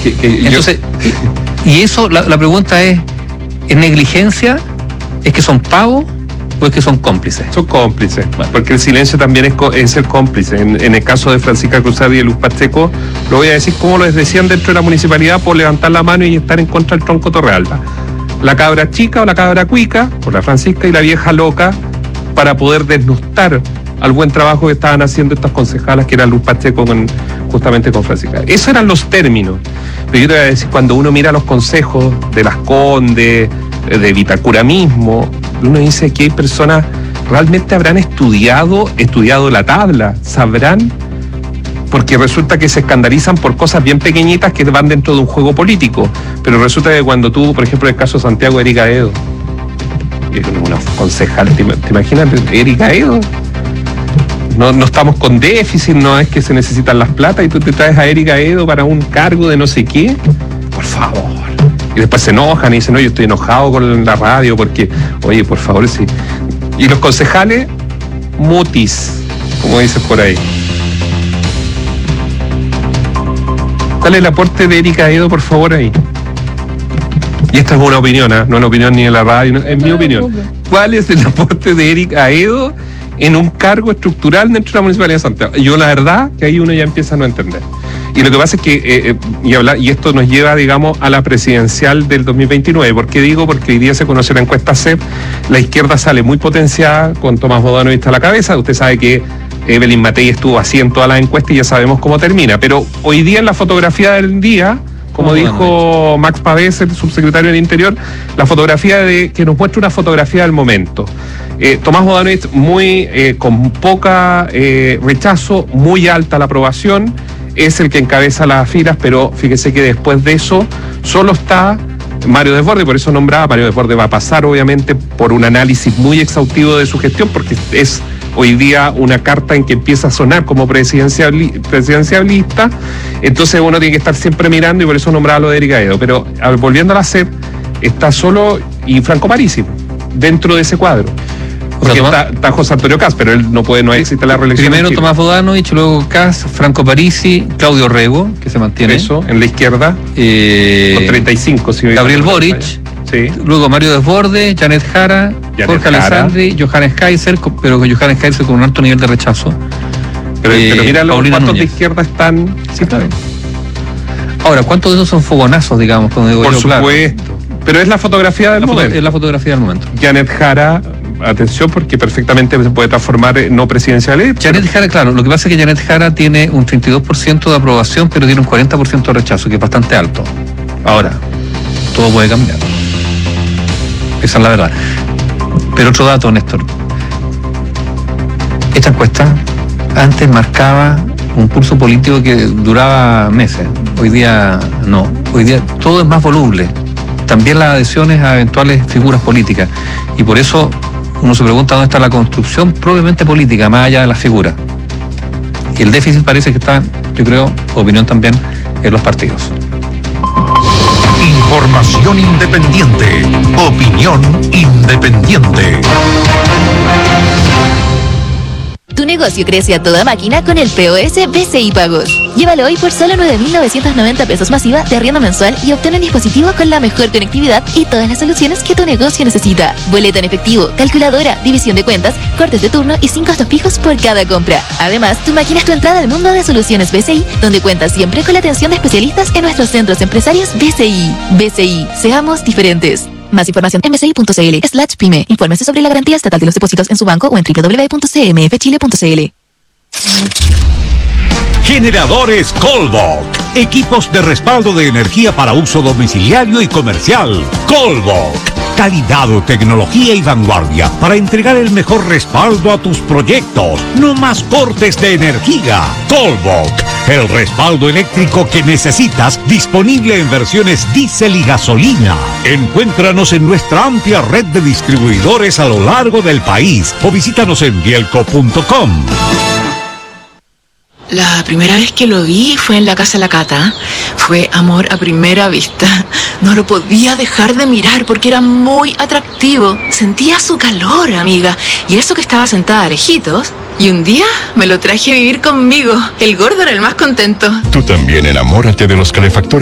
Entonces, y eso, la pregunta es negligencia? ¿Es que son pavos o es que son cómplices? Son cómplices, porque el silencio también es ser cómplice. En el caso de Francisca Cruzado y de Luz Pacheco, lo voy a decir como les decían dentro de la municipalidad por levantar la mano y estar en contra del tronco Torrealba. La cabra chica o la cabra cuica, por la Francisca, y la vieja loca, para poder desnudar al buen trabajo que estaban haciendo estas concejalas, que eran Luz Pacheco justamente con Francisca. Esos eran los términos. Pero yo te voy a decir, cuando uno mira los consejos de Las Condes, de Vitacura mismo, uno dice que hay personas realmente habrán estudiado la tabla, sabrán, porque resulta que se escandalizan por cosas bien pequeñitas que van dentro de un juego político, pero resulta que cuando tú, por ejemplo, el caso de Santiago, Erika Edo, una concejal, ¿te imaginas? Erika Edo, no estamos con déficit, no es que se necesitan las platas y tú te traes a Erika Edo para un cargo de no sé qué, por favor. Y después se enojan y dicen, no, yo estoy enojado con la radio porque, oye, por favor, sí. Y los concejales, mutis, como dices por ahí. ¿Cuál es el aporte de Erika Edo, por favor, ahí? Y esta es una opinión, no es una opinión ni de la radio, es mi opinión. ¿Cuál es el aporte de Erika Edo en un cargo estructural dentro de la Municipalidad de Santiago? Yo la verdad que ahí uno ya empieza a no entender. Y lo que pasa es que, y esto nos lleva, digamos, a la presidencial del 2029. ¿Por qué digo? Porque hoy día se conoce la encuesta CEP, la izquierda sale muy potenciada con Tomás Bodanovich a la cabeza. Usted sabe que Evelyn Matei estuvo así en todas las encuestas y ya sabemos cómo termina. Pero hoy día en la fotografía del día, como dijo Max Pavés, el subsecretario del Interior, la fotografía que nos muestra una fotografía del momento. Tomás Bodanovich con poca rechazo, muy alta la aprobación, es el que encabeza las filas, pero fíjese que después de eso solo está Mario Desbordes, por eso nombraba, Mario Desbordes va a pasar obviamente por un análisis muy exhaustivo de su gestión, porque es hoy día una carta en que empieza a sonar como presidencialista, entonces uno tiene que estar siempre mirando y por eso nombraba lo de Erika Edo, pero volviendo a la CEP, está solo y Franco Parisi dentro de ese cuadro. Porque está José Antonio Kast, pero él no existe la reelección. Primero Tomás Bodanovich, luego Kast, Franco Parisi, Claudio Rego, que se mantiene. Eso, en la izquierda, con 35. Si Gabriel Boric, sí. Luego Mario Desbordes, Janet Jara, Jorge Alessandri, Johannes Kaiser, pero con Johannes Kaiser con un alto nivel de rechazo. Pero mira, los cuantos de izquierda están... Sí, claro. Ahora, ¿cuántos de esos son fogonazos, digamos? Por supuesto. Claro. Pero es la fotografía del momento. Es la fotografía del momento. Janet Jara, atención, porque perfectamente se puede transformar en no presidencial. Janet Jara, claro, lo que pasa es que Janet Jara tiene un 32% de aprobación, pero tiene un 40% de rechazo, que es bastante alto. Ahora, todo puede cambiar. Esa es la verdad. Pero otro dato, Néstor. Esta encuesta antes marcaba un pulso político que duraba meses. Hoy día no. Hoy día todo es más voluble. También las adhesiones a eventuales figuras políticas. Y por eso uno se pregunta dónde está la construcción probablemente política, más allá de las figuras. Y el déficit parece que está, yo creo, opinión también, en los partidos. Información independiente. Opinión independiente. Tu negocio crece a toda máquina con el POS BCI Pagos. Llévalo hoy por solo 9.990 pesos masiva de arriendo mensual y obtén un dispositivo con la mejor conectividad y todas las soluciones que tu negocio necesita. Boleta en efectivo, calculadora, división de cuentas, cortes de turno y 5 costos fijos por cada compra. Además, tu máquina es tu entrada al mundo de soluciones BCI, donde cuentas siempre con la atención de especialistas en nuestros centros empresarios BCI. BCI, seamos diferentes. Más información en bci.cl/pyme. Infórmese sobre la garantía estatal de los depósitos en su banco o en www.cmfchile.cl. Generadores Colbok. Equipos de respaldo de energía para uso domiciliario y comercial. Colbok. Calidad, tecnología y vanguardia para entregar el mejor respaldo a tus proyectos. No más cortes de energía. Colbok. El respaldo eléctrico que necesitas, disponible en versiones diésel y gasolina. Encuéntranos en nuestra amplia red de distribuidores a lo largo del país o visítanos en bielco.com. La primera vez que lo vi fue en la casa de la Cata. Fue amor a primera vista. No lo podía dejar de mirar porque era muy atractivo. Sentía su calor, amiga. Y eso que estaba sentada a lejitos. Y un día me lo traje a vivir conmigo. El gordo era el más contento. Tú también enamórate de los calefactores